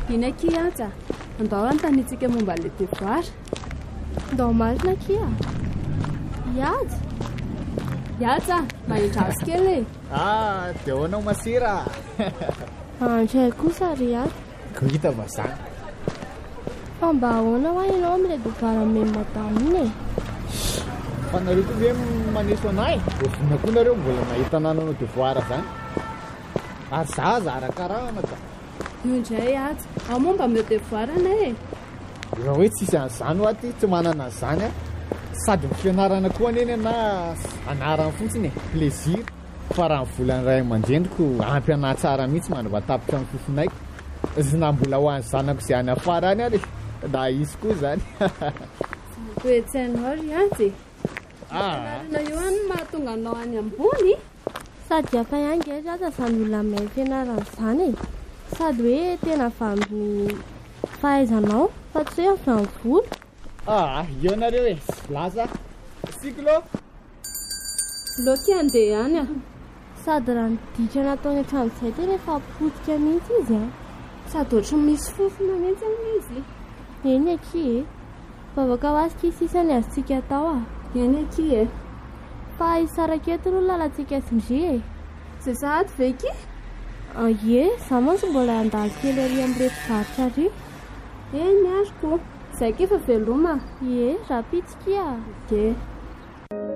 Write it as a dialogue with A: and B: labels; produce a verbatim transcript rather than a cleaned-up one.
A: Ina kiaja, andao antanitsika momba le devoir.
B: Andao marina kia. Iaja.
A: Iaja, mahindravy kely e.
C: Ah, dia hoanao masira.
B: Andray kosa ry ato.
C: Ko hita vazana.
B: Fa mba ahoana ho ianao amin'ilay devoir amin'ny madame iny e.
C: Fa nareo koa ve maneso anay? Vina koa nareo mbola mahita nanao devoir zany. Ary zaza arakarahana ka.
A: Io indray aja, ao moa mba amin'ny devoir anay e.
C: Raha hoe tsisy an'izany ho aty tsy manana an'izany a. Sady ny fianarana koa aneny na anarana fotsiny e, plaisir. Fa raha ny volany ray aman-dreniko ampy anahy tsara mihitsy manova tapitra amin'ny fifonaiko. Izy na mbola ho an'ny zanako izay any afara any ary na izy koa zany.
A: Toetsainao ry aja e.
C: Ah,
A: Na io any mahatonga anao any ambony.
B: Sady hafa ihany ry aza izany olona mahay fianarana izany e. Sady hoe tena avy amin'ny fahaizanao fa tsy hoe avy amin'ny vola.
C: ah, io nareo e, laza. Siklo.
A: Loky andeha any a.
B: Sady raha ny ditra nataony hatramin'izay tena efa potika mihitsy izy a.
A: Sady ohatry misy fofona mihitsy izy.
B: Eny aky e. Vavaka ho azy kisisany azontsika atao a.
A: Eny aky e.
B: Fa isaraka eto aloha lalantsika sindry e.
A: Zay sahady ve ky?
B: Ie, za mantsy mbola andalo kely ary amin'irety varotra ary.
A: Eny ary koa. Izay kefa veloma.
B: Ie, raha pitsika.
A: Ie.